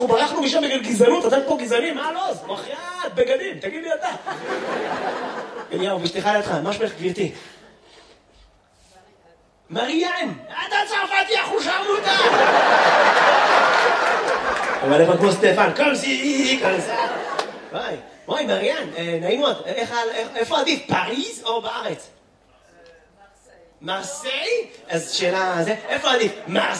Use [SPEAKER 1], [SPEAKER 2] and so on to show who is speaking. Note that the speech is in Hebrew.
[SPEAKER 1] ברחנו משם בגלל גזענות, אתם פה גזענים, מה לא? מחייאת, בגדים, תגיד לי אתה. אליהו, ואשתך לידך, מה שמך גברתי? מריאן, אתה צרפתי אחושרמוטה! אבל איפה כמו סטפן, קולסי, קולסי. וואי, מריאן, נעים מאוד, איפה עדיף, פריז או בארץ? מרסיי? אז שאלה, איפה עדיף? מרסיי?